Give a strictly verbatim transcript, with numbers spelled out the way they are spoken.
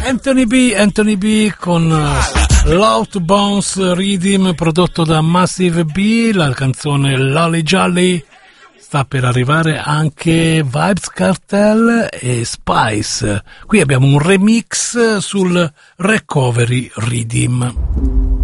Anthony B, Anthony B con uh, Loud Bones Rhythm prodotto da Massive B, la canzone Lolly Jolly. Sta per arrivare anche Vybz Kartel e Spice. Qui abbiamo un remix sul Recovery Rhythm.